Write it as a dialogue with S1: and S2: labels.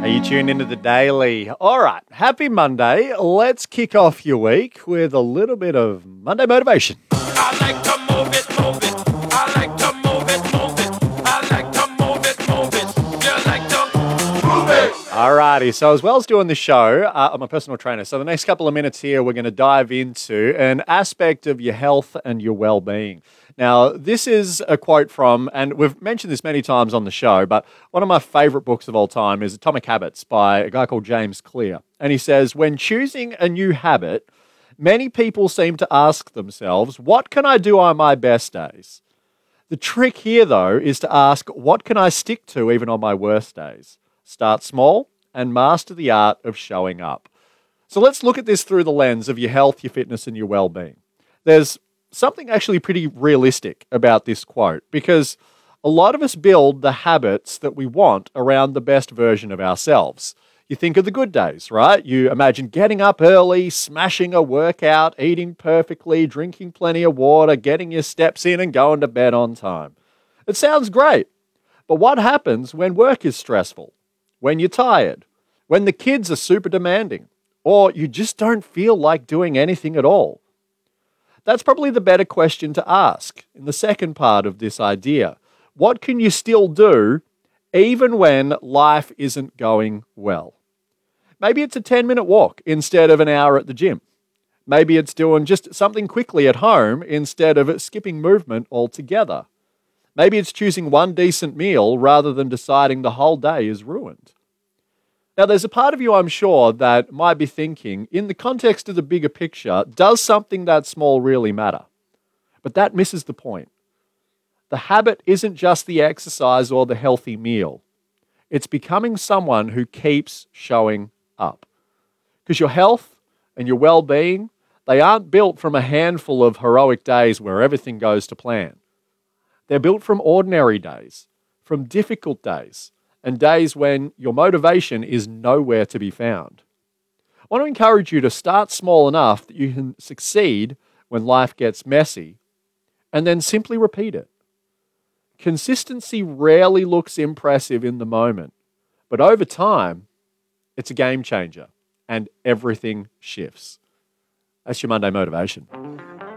S1: Are you tuned into the Daily? All right, happy Monday. Let's kick off your week with a little bit of Monday motivation.
S2: I like to move it, move it. I like to move it, move it. I like to move it, move it. You like to move it.
S1: All righty, so as well as doing the show, I'm a personal trainer. So the next couple of minutes here, we're going to dive into an aspect of your health and your well-being. Now, this is a quote from, and we've mentioned this many times on the show, but one of my favorite books of all time is Atomic Habits by a guy called James Clear. And he says, when choosing a new habit, many people seem to ask themselves, what can I do on my best days? The trick here, though, is to ask, what can I stick to even on my worst days? Start small and master the art of showing up. So let's look at this through the lens of your health, your fitness, and your well-being. There's something actually pretty realistic about this quote, because a lot of us build the habits that we want around the best version of ourselves. You think of the good days, right? You imagine getting up early, smashing a workout, eating perfectly, drinking plenty of water, getting your steps in and going to bed on time. It sounds great, but what happens when work is stressful, when you're tired, when the kids are super demanding, or you just don't feel like doing anything at all? That's probably the better question to ask in the second part of this idea. What can you still do even when life isn't going well? Maybe it's a 10-minute walk instead of an hour at the gym. Maybe it's doing just something quickly at home instead of skipping movement altogether. Maybe it's choosing one decent meal rather than deciding the whole day is ruined. Now, there's a part of you, I'm sure, that might be thinking, in the context of the bigger picture, does something that small really matter? But that misses the point. The habit isn't just the exercise or the healthy meal. It's becoming someone who keeps showing up. Because your health and your well-being, they aren't built from a handful of heroic days where everything goes to plan. They're built from ordinary days, from difficult days, and days when your motivation is nowhere to be found. I want to encourage you to start small enough that you can succeed when life gets messy, and then simply repeat it. Consistency rarely looks impressive in the moment, but over time, it's a game changer, and everything shifts. That's your Monday motivation.